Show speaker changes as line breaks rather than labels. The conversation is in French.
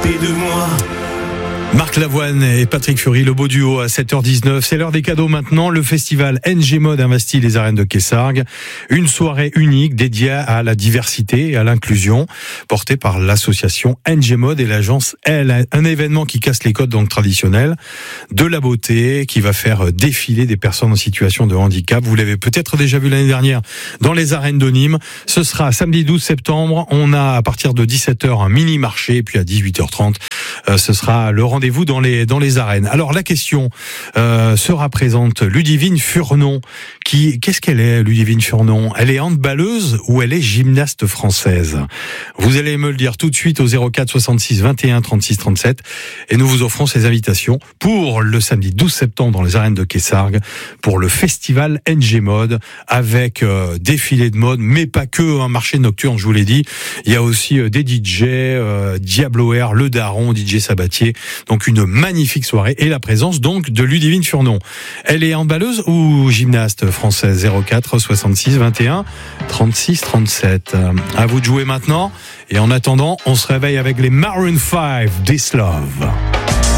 côté de moi.
Marc Lavoine et Patrick Fury, le beau duo à 7h19. C'est l'heure des cadeaux maintenant. Le festival NG Mode investit les arènes de Kessargues. Une soirée unique dédiée à la diversité et à l'inclusion, portée par l'association NG Mode et l'agence Elle. Un événement qui casse les codes donc traditionnels, de la beauté, qui va faire défiler des personnes en situation de handicap. Vous l'avez peut-être déjà vu l'année dernière dans les arènes de Nîmes. Ce sera samedi 12 septembre. On a à partir de 17h un mini-marché, et puis à 18h30, ce sera le rendez-vous dans les arènes. Alors la question sera présente Ludivine Furnon. Qu'est-ce qu'elle est, Ludivine Furnon? Elle est handballeuse ou elle est gymnaste française? Vous allez me le dire tout de suite au 04 66 21 36 37 et nous vous offrons ces invitations pour le samedi 12 septembre dans les arènes de Kessargues pour le festival NG Mode avec défilé de mode, mais pas que, un marché nocturne, je vous l'ai dit. Il y a aussi des DJ, Diablo Air, Le Daron, DJ Sabatier. Donc une magnifique soirée et la présence donc de Ludivine Furnon. Elle est handballeuse ou gymnaste française? 04 66 21 36 37. À vous de jouer maintenant. Et en attendant, on se réveille avec les Maroon 5, This Love.